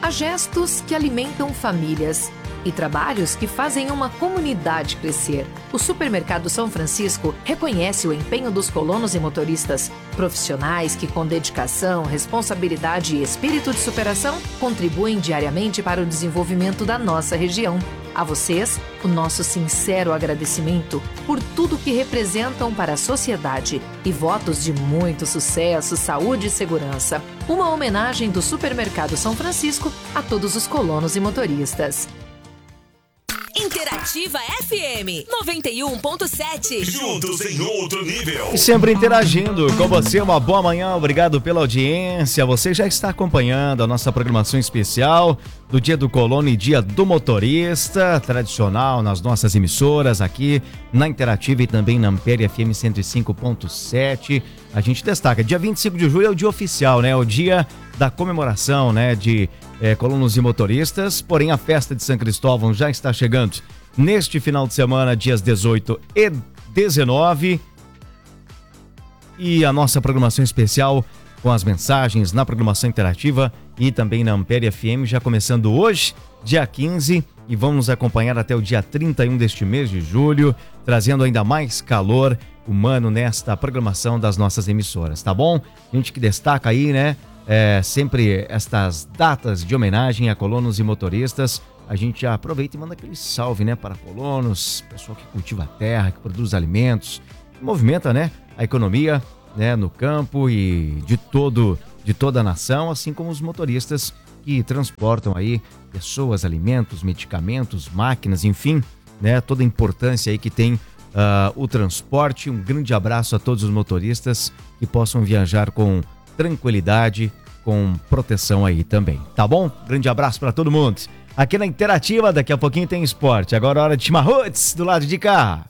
Há gestos que alimentam famílias e trabalhos que fazem uma comunidade crescer. O Supermercado São Francisco reconhece o empenho dos colonos e motoristas, profissionais que com dedicação, responsabilidade e espírito de superação contribuem diariamente para o desenvolvimento da nossa região. A vocês, o nosso sincero agradecimento por tudo que representam para a sociedade e votos de muito sucesso, saúde e segurança. Uma homenagem do Supermercado São Francisco a todos os colonos e motoristas. Interativa FM 91.7. Juntos em outro nível. E sempre interagindo com você. Uma boa manhã, obrigado pela audiência. Você já está acompanhando a nossa programação especial do Dia do Colono e Dia do Motorista, tradicional nas nossas emissoras aqui na Interativa e também na Ampere FM 105.7. A gente destaca, dia 25 de julho é o dia oficial, né? O dia da comemoração, né? De colonos e motoristas, porém a festa de São Cristóvão já está chegando neste final de semana, dias 18 e 19, e a nossa programação especial com as mensagens na programação interativa e também na Ampere FM já começando hoje, dia 15, e vamos nos acompanhar até o dia 31 deste mês de julho, trazendo ainda mais calor humano nesta programação das nossas emissoras, tá bom? Gente que destaca aí, né? Sempre estas datas de homenagem a colonos e motoristas, a gente já aproveita e manda aquele salve, né, para colonos, pessoal que cultiva a terra, que produz alimentos, que movimenta, né, a economia, né, no campo e de toda a nação, assim como os motoristas que transportam aí pessoas, alimentos, medicamentos, máquinas, enfim, né, toda a importância aí que tem o transporte. Um grande abraço a todos os motoristas que possam viajar com tranquilidade, com proteção aí também, tá bom? Grande abraço pra todo mundo. Aqui na Interativa, daqui a pouquinho tem esporte. Agora é hora de Chimarruts do lado de cá.